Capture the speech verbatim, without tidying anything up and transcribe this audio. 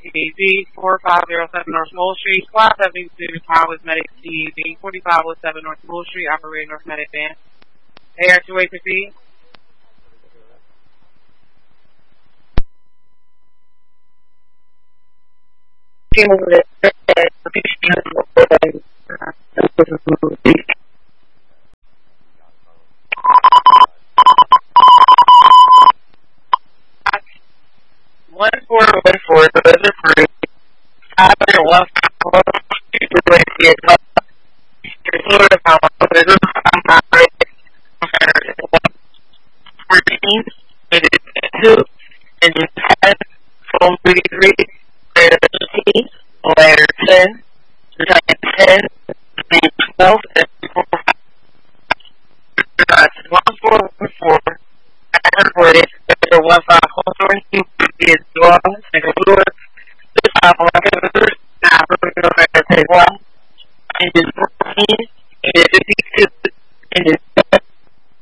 D B, four five zero seven North Mole Street, Squad seventy-two, Towers Medic D B, forty-five oh seven North Mole Street, operating North Medic Van. A R two eight fifty. One four one four, so those are free. Five hundred one four, two two eight, Florida, Colorado, fourteen, and two, and then ten, phone thirty-three, layer fifteen, layer ten, ten, twelve, and four, one four one four, nine hundred, one five one four, two is one, second floor, this time one, nine, one, and then fourteen, and then fifty,